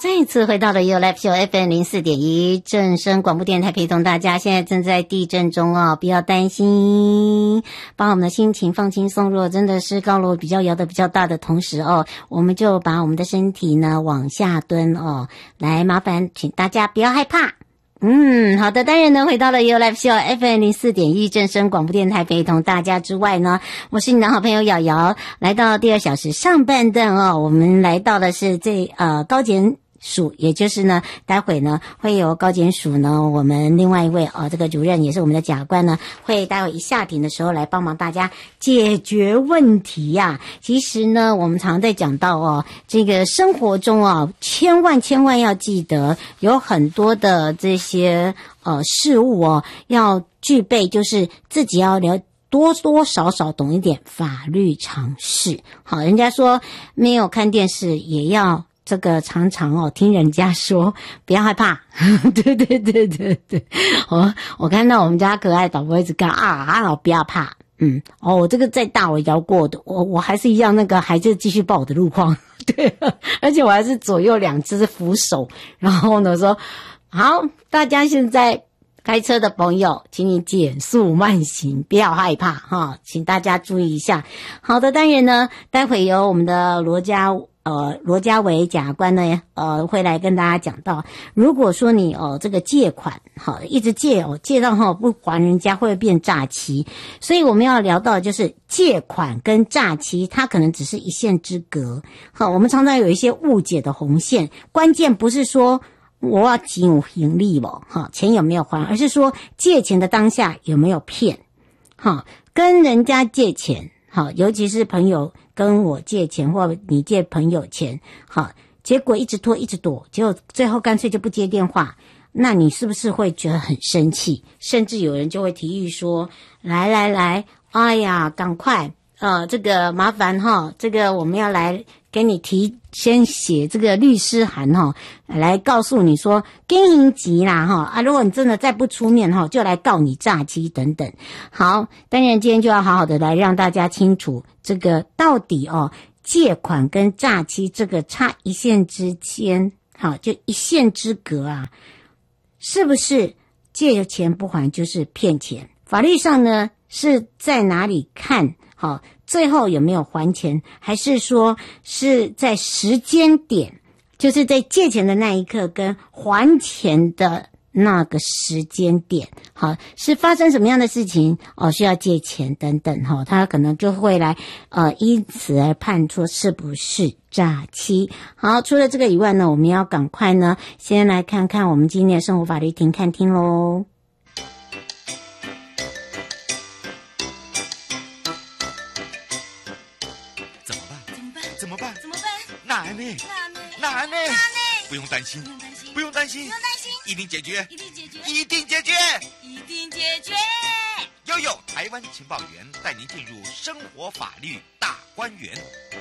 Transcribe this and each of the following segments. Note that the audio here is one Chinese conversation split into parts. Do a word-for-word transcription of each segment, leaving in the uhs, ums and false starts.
再一次回到了 You Live Show F M 零四点一正声广播电台，陪同大家。现在正在地震中哦，不要担心，把我们的心情放轻松。如果真的是高楼比较摇的比较大的同时哦，我们就把我们的身体呢往下蹲哦，来麻烦请大家不要害怕。嗯，好的，当然呢，回到了 You Live Show F M 零四点一正声广播电台，陪同大家之外呢，我是你的好朋友瑶瑶，来到第二小时上半段哦，我们来到的是这呃高检署，也就是呢，待会呢会有高检署呢，我们另外一位哦，这个主任也是我们的甲官呢，会待会一下庭的时候来帮忙大家解决问题呀、啊。其实呢，我们常在讲到哦，这个生活中哦，千万千万要记得，有很多的这些呃事物哦，要具备，就是自己要了。多多少少懂一点法律常识。好，人家说没有看电视也要这个常常哦听人家说，不要害怕。对对对对对，我我看到我们家可爱导播一直干啊啊，不要怕。嗯，哦，我这个再大我摇过的，我我还是一样那个，还是继续报我的路况。对，而且我还是左右两只扶手，然后呢说好，大家现在。开车的朋友，请你减速慢行，不要害怕哈，请大家注意一下。好的，当然呢，待会由我们的罗家呃罗家伟检察官呢呃会来跟大家讲到，如果说你哦、呃、这个借款好一直借哦借到哈不还人家，会变诈欺，所以我们要聊到的就是借款跟诈欺，它可能只是一线之隔。好，我们常常有一些误解的红线，关键不是说。我要钱有盈利不？哈，钱有没有还？而是说借钱的当下有没有骗？哈，跟人家借钱，好，尤其是朋友跟我借钱，或你借朋友钱，好，结果一直拖一直躲，结果最后干脆就不接电话，那你是不是会觉得很生气？甚至有人就会提议说：“来来来，哎呀，赶快，呃，这个麻烦哈，这个我们要来。”给你提先写这个律师函哈，来告诉你说经营急啦哈啊，如果你真的再不出面哈，就来告你诈欺等等。好，当然今天就要好好的来让大家清楚这个到底哦，借款跟诈欺这个差一线之间，好，就一线之隔啊，是不是借钱不还就是骗钱？法律上呢是在哪里看？好。最后有没有还钱，还是说是在时间点，就是在借钱的那一刻跟还钱的那个时间点，好，是发生什么样的事情哦，需要借钱等等哈，他可能就会来呃因此而判出是不是诈欺。好，除了这个以外呢，我们要赶快呢先来看看我们今天的生活法律庭看听咯。 难呢？难呢？不用担心，不用担心，一定解决，一定解决，一定解决，一定解决。悠悠台湾情报员带您进入生活法律大观园。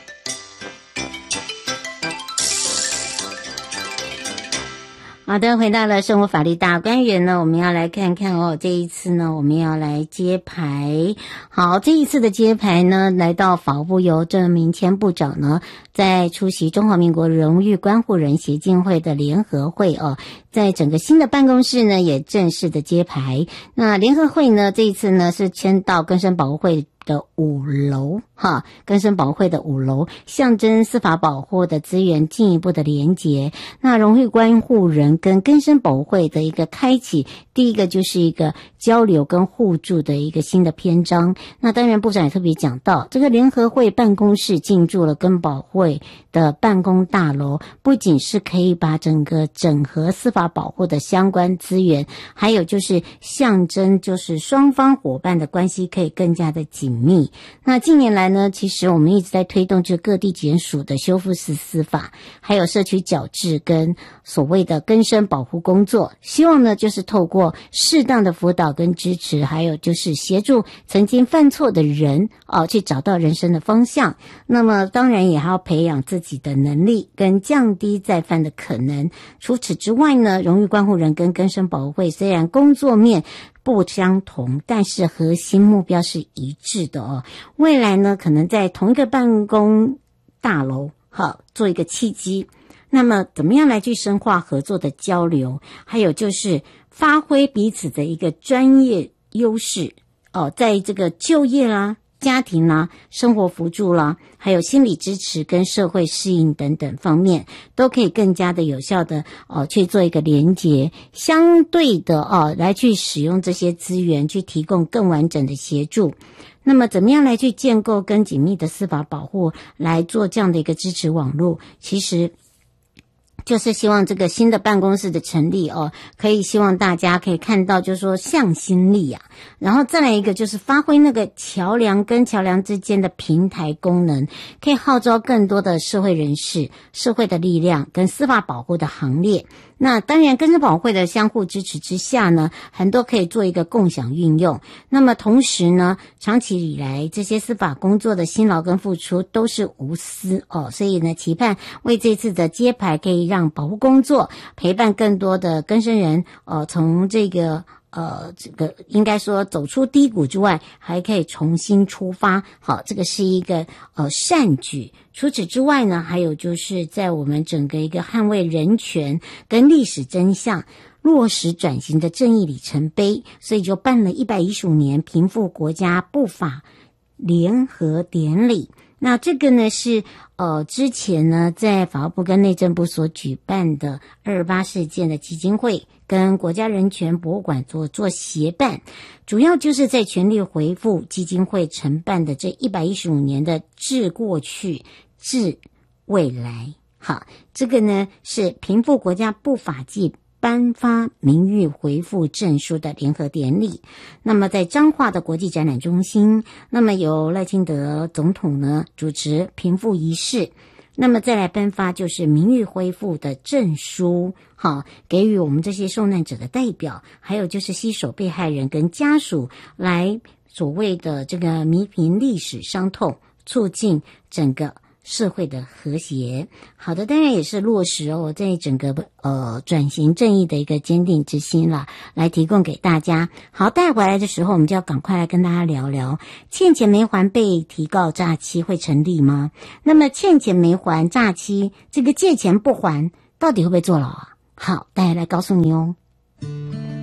好的，回到了生活法律大观园呢，我们要来看看哦，这一次呢，我们要来揭牌。好，这一次的揭牌呢，来到法务部由郑明谦部长呢，在出席中华民国荣誉关护人协进会的联合会哦，在整个新的办公室呢，也正式的揭牌。那联合会呢，这一次呢是迁到更生保护会的五楼哈，更生保护会的五楼，象征司法保护的资源进一步的连结。那荣誉关护人跟更生保护会的一个开启，第一个就是一个交流跟互助的一个新的篇章。那当然部长也特别讲到，这个联合会办公室进驻了更保会的办公大楼，不仅是可以把整个整合司法保护的相关资源，还有就是象征就是双方伙伴的关系可以更加的紧密。那近年来呢，其实我们一直在推动这各地检署的修复式司法，还有社区矫治跟所谓的更生保护工作，希望呢就是透过适当的辅导跟支持，还有就是协助曾经犯错的人哦，去找到人生的方向。那么当然也还要培养自己的能力跟降低再犯的可能。除此之外呢，荣誉关护人跟更生保护会虽然工作面不相同，但是核心目标是一致的哦。未来呢，可能在同一个办公大楼，好，做一个契机， 那么怎么样来去深化合作的交流，还有就是发挥彼此的一个专业优势哦，在这个就业啦、家庭啦、生活辅助啦，还有心理支持跟社会适应等等方面，都可以更加的有效的哦去做一个连结，相对的哦来去使用这些资源，去提供更完整的协助。那么怎么样来去建构更紧密的司法保护，来做这样的一个支持网络，其实就是希望这个新的办公室的成立哦，可以希望大家可以看到就是说向心力啊，然后再来一个就是发挥那个桥梁跟桥梁之间的平台功能，可以号召更多的社会人士、社会的力量跟司法保护的行列。那当然跟司保会的相互支持之下呢，很多可以做一个共享运用。那么同时呢，长期以来这些司法工作的辛劳跟付出都是无私哦，所以呢期盼为这次的揭牌可以让保护工作陪伴更多的更生人呃从这个呃，这个应该说走出低谷之外，还可以重新出发。好，这个是一个呃善举。除此之外呢，还有就是在我们整个一个捍卫人权跟历史真相、落实转型的正义里程碑，所以就办了一百一十五年平复国家不法联合典礼。那这个呢是呃之前呢在法务部跟内政部所举办的二二八事件的基金会跟国家人权博物馆做做协办，主要就是在全力回复基金会承办的这一百一十五年的治过去治未来。好，这个呢是平复国家不法纪颁发名誉回复证书的联合典礼。那么在彰化的国际展览中心，那么由赖清德总统呢主持平复仪式，那么再来颁发就是名誉恢复的证书，好，给予我们这些受难者的代表，还有就是携手被害人跟家属来所谓的这个弥平历史伤痛，促进整个社会的和谐。好的，当然也是落实哦，在整个呃转型正义的一个坚定之心啦，来提供给大家。好，带回来的时候，我们就要赶快来跟大家聊聊欠钱没还被提告诈欺会成立吗？那么欠钱没还诈欺，这个借钱不还到底会不会坐牢啊？好，带来告诉你哦。